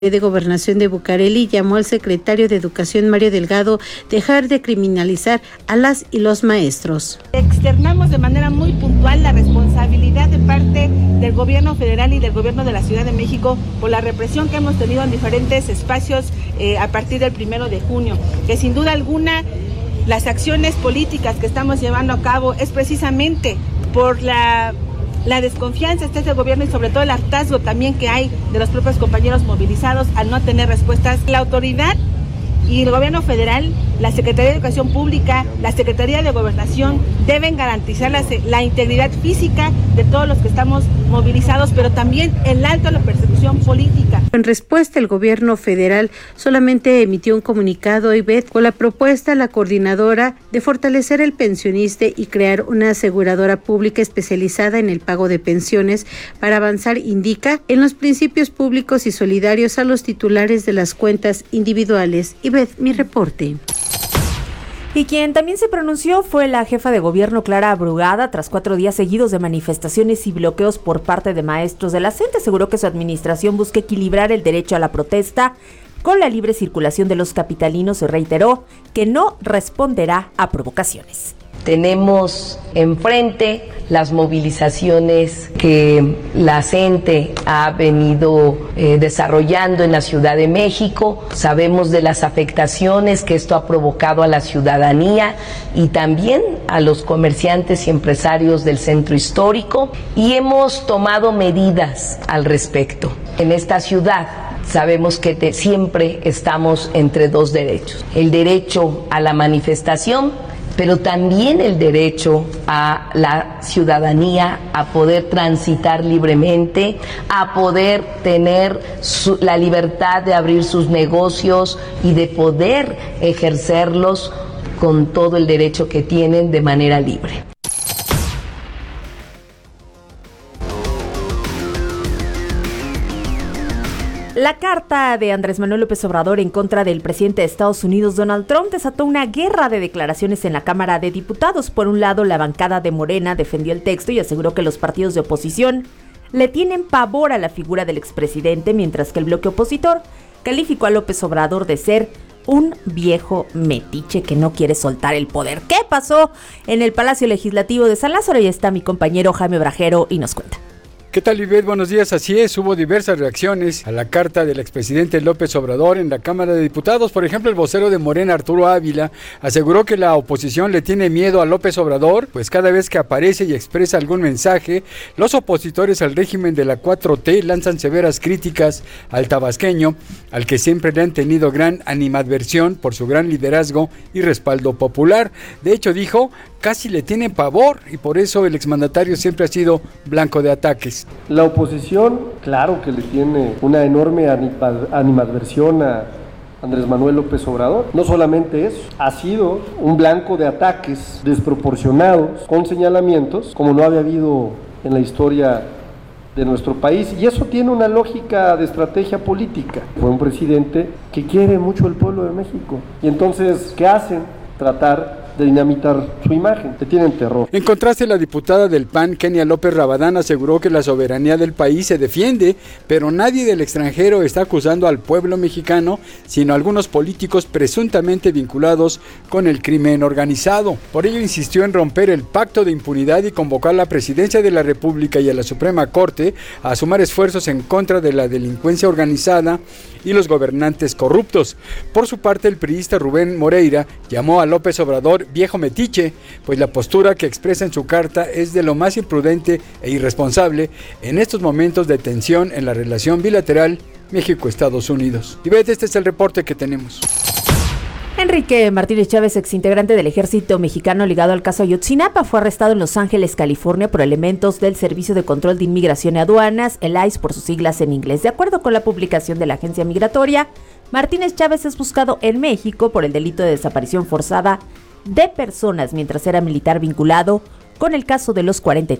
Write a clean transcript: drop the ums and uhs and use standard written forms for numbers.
de Gobernación de Bucareli llamó al secretario de Educación, Mario Delgado, dejar de criminalizar a las y los maestros. Externamos de manera muy puntual la responsabilidad de parte del gobierno federal y del gobierno de la Ciudad de México por la represión que hemos tenido en diferentes espacios a partir del 1 de junio, que sin duda alguna las acciones políticas que estamos llevando a cabo es precisamente por la desconfianza del gobierno y sobre todo el hartazgo también que hay de los propios compañeros movilizados al no tener respuestas. La autoridad y el gobierno federal, la Secretaría de Educación Pública, la Secretaría de Gobernación deben garantizar la integridad física de todos los que estamos movilizados, pero también el alto a la persecución política. En respuesta, el gobierno federal solamente emitió un comunicado con la propuesta a la coordinadora de fortalecer el pensionista y crear una aseguradora pública especializada en el pago de pensiones para avanzar, indica, en los principios públicos y solidarios a los titulares de las cuentas individuales. Mi reporte. Y quien también se pronunció fue la jefa de gobierno Clara Brugada tras 4 días seguidos de manifestaciones y bloqueos por parte de maestros de la CENTE. Aseguró que su administración busca equilibrar el derecho a la protesta con la libre circulación de los capitalinos y reiteró que no responderá a provocaciones. Tenemos enfrente las movilizaciones que la CENTE ha venido desarrollando en la Ciudad de México. Sabemos de las afectaciones que esto ha provocado a la ciudadanía y también a los comerciantes y empresarios del centro histórico y hemos tomado medidas al respecto. En esta ciudad sabemos que siempre estamos entre dos derechos: el derecho a la manifestación, pero también el derecho a la ciudadanía a poder transitar libremente, a poder tener la libertad de abrir sus negocios y de poder ejercerlos con todo el derecho que tienen de manera libre. La carta de Andrés Manuel López Obrador en contra del presidente de Estados Unidos, Donald Trump, desató una guerra de declaraciones en la Cámara de Diputados. Por un lado, la bancada de Morena defendió el texto y aseguró que los partidos de oposición le tienen pavor a la figura del expresidente, mientras que el bloque opositor calificó a López Obrador de ser un viejo metiche que no quiere soltar el poder. ¿Qué pasó en el Palacio Legislativo de San Lázaro? Ahí está mi compañero Jaime Brajero y nos cuenta. ¿Qué tal, Ivette? Buenos días. Así es, hubo diversas reacciones a la carta del expresidente López Obrador en la Cámara de Diputados. Por ejemplo, el vocero de Morena, Arturo Ávila, aseguró que la oposición le tiene miedo a López Obrador, pues cada vez que aparece y expresa algún mensaje, los opositores al régimen de la 4T lanzan severas críticas al tabasqueño, al que siempre le han tenido gran animadversión por su gran liderazgo y respaldo popular. De hecho, dijo, casi le tienen pavor y por eso el exmandatario siempre ha sido blanco de ataques. La oposición, claro que le tiene una enorme animadversión a Andrés Manuel López Obrador. No solamente eso, ha sido un blanco de ataques desproporcionados, con señalamientos, como no había habido en la historia de nuestro país, y eso tiene una lógica de estrategia política. Fue un presidente que quiere mucho el pueblo de México, y entonces, ¿qué hacen? Tratar de dinamitar su imagen, te tienen terror. En contraste, la diputada del PAN, Kenia López Rabadán, aseguró que la soberanía del país se defiende, pero nadie del extranjero está acusando al pueblo mexicano, sino a algunos políticos presuntamente vinculados con el crimen organizado. Por ello insistió en romper el pacto de impunidad y convocó a la presidencia de la República y a la Suprema Corte a sumar esfuerzos en contra de la delincuencia organizada y los gobernantes corruptos. Por su parte, el priista Rubén Moreira llamó a López Obrador viejo metiche, pues la postura que expresa en su carta es de lo más imprudente e irresponsable en estos momentos de tensión en la relación bilateral México-Estados Unidos. Y vete, este es el reporte que tenemos. Enrique Martínez Chávez, exintegrante del ejército mexicano ligado al caso Ayotzinapa, fue arrestado en Los Ángeles, California, por elementos del Servicio de Control de Inmigración y Aduanas, el ICE por sus siglas en inglés. De acuerdo con la publicación de la agencia migratoria, Martínez Chávez es buscado en México por el delito de desaparición forzada de personas mientras era militar vinculado con el caso de los 43